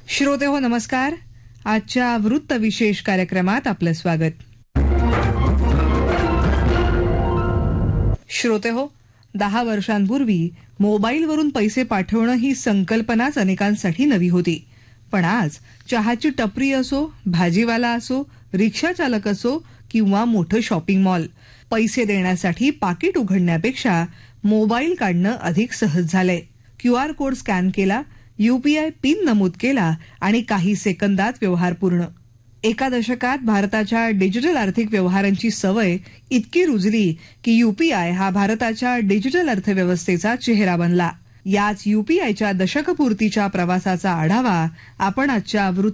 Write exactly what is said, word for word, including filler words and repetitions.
श्रोते हो नमस्कार. आजच्या वृत्त विशेष कार्यक्रमात आपलं स्वागत. श्रोते हो, दहा वर्षांपूर्वी मोबाईलवरून पैसे पाठवणं ही संकल्पनाच अनेकांसाठी नवी होती. पण आज चहाची टपरी असो, भाजीवाला असो, रिक्षा चालक असो किंवा मोठं शॉपिंग मॉल, पैसे देण्यासाठी पाकिट उघडण्यापेक्षा मोबाईल काढणं अधिक सहज झालंय. क्यू आर कोड स्कॅन केला, यूपीआय पिन नमूद केला आणि काही सेकंदात व्यवहार पूर्ण. एका दशकात भारताच्या डिजिटल आर्थिक व्यवहारांची सवय इतकी रुजली की यूपीआय हा भारताच्या डिजिटल अर्थव्यवस्थेचा चेहरा बनला. याच यूपीआयच्या दशकपूर्तीच्या प्रवासाचा आढावा आपण आजच्या वृत्त